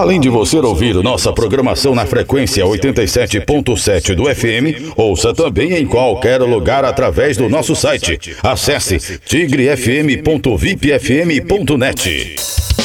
Além de você ouvir nossa programação na frequência 87.7 do FM, ouça também em qualquer lugar através do nosso site. Acesse tigrefm.vipfm.net.